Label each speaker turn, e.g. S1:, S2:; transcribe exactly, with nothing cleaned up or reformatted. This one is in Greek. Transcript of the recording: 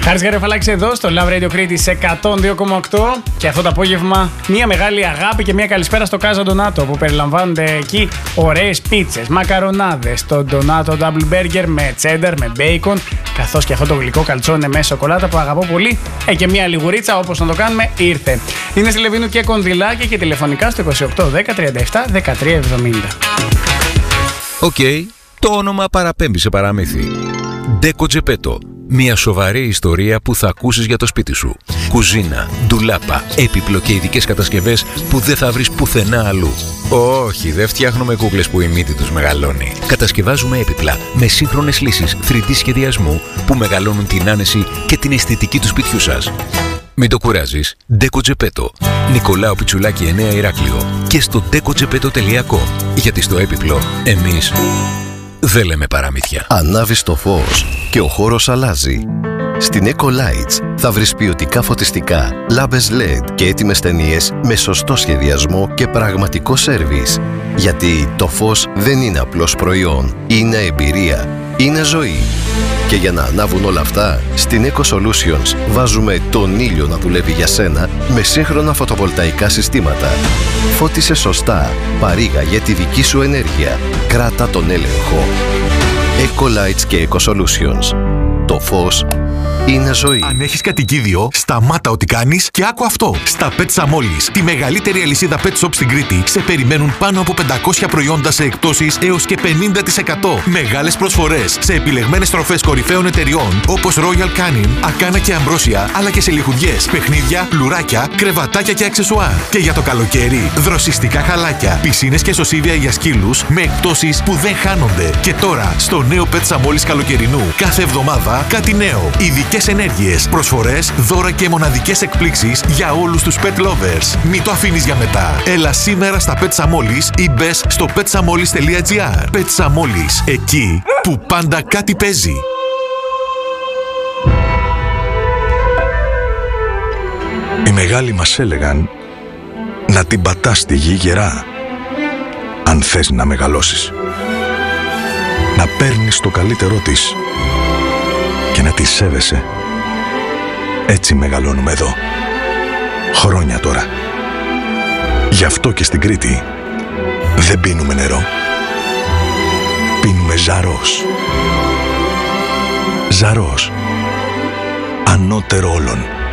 S1: Χάρης Γαρεφαλάκης εδώ στο Love Radio Κρήτης εκατόν δύο κόμμα οκτώ και αυτό το απόγευμα μια μεγάλη αγάπη και μια καλησπέρα στο Casa Donato που περιλαμβάνονται εκεί ωραίες πίτσες, μακαρονάδες, το Donato Double Burger με τσένταρ, με μπέικον, καθώς και αυτό το γλυκό καλτσόνε με σοκολάτα που αγαπώ πολύ. Ε, και μια λιγουρίτσα όπως να το κάνουμε ήρθε. Είναι στη Λεβίνου και κονδυλάκια και τηλεφωνικά στο είκοσι οκτώ δέκα τριάντα επτά δεκατρία εβδομήντα.
S2: Οκ, okay, το όνομα παραπέμπει σε παραμύθι. Ντέκο Τζεπέτο. Μια σοβαρή ιστορία που θα ακούσεις για το σπίτι σου. Κουζίνα, ντουλάπα, έπιπλο και ειδικές κατασκευές που δεν θα βρεις πουθενά αλλού. Όχι, δεν φτιάχνουμε κούκλες που η μύτη τους μεγαλώνει. Κατασκευάζουμε έπιπλα με σύγχρονες λύσεις θρι ντι σχεδιασμού που μεγαλώνουν την άνεση και την αισθητική του σπιτιού σας. Μην το κουράζεις. Ντέκο Τζεπέτο. Νικολάου Πιτσουλάκη εννέα Ηράκλειο. Και στο ντέκο τζεπέτο τελεία κομ. Γιατί στο έπιπλο εμείς δεν λέμε παραμύθια.
S3: Ανάβεις το φως και ο χώρος αλλάζει. Στην Eco Lights θα βρεις ποιοτικά φωτιστικά, λάμπες ελ ι ντι και έτοιμες ταινίες με σωστό σχεδιασμό και πραγματικό σέρβις. Γιατί το φως δεν είναι απλώς προϊόν, είναι εμπειρία, είναι ζωή. Και για να ανάβουν όλα αυτά, στην Eco Solutions βάζουμε τον ήλιο να δουλεύει για σένα με σύγχρονα φωτοβολταϊκά συστήματα. Φώτισε σωστά, παρήγαγε τη δική σου ενέργεια, κράτα τον έλεγχο. Eco Lights και Eco Solutions. Το φως είναι ζωή.
S4: Αν έχεις κατοικίδιο, σταμάτα ό,τι κάνεις και άκου αυτό. Στα Pet Samolis, τη μεγαλύτερη αλυσίδα pet shop στην Κρήτη, σε περιμένουν πάνω από πεντακόσια προϊόντα σε εκπτώσεις έως και πενήντα τοις εκατό. Μεγάλες προσφορές σε επιλεγμένες τροφές κορυφαίων εταιριών όπως Royal Canin, Ακάνα και Αμπρόσια, αλλά και σε λιχουδιές, παιχνίδια, λουράκια, κρεβατάκια και αξεσουάρ. Και για το καλοκαίρι, δροσιστικά χαλάκια, πισίνες και σωσίβια για σκύλους με εκπτώσεις που δεν χάνονται. Και τώρα, στο νέο Pet Samolis καλοκαιρινού, κάθε εβδομάδα κάτι νέο. Ειδικές ενέργειες, προσφορές, δώρα και μοναδικές εκπλήξεις για όλους τους pet lovers. Μην το αφήνεις για μετά. Έλα σήμερα στα Pet Samolis ή μπες στο pet samolis τελεία gr. Pet Samolis, εκεί που πάντα κάτι παίζει. Οι μεγάλοι μας έλεγαν να την πατάς στη γη γερά, αν θες να μεγαλώσεις. Να παίρνεις το καλύτερό της και να τη σέβεσαι. Έτσι μεγαλώνουμε εδώ. Χρόνια τώρα. Γι' αυτό και στην Κρήτη δεν πίνουμε νερό. Πίνουμε Ζαρός. Ζαρός. Ανώτερο όλων.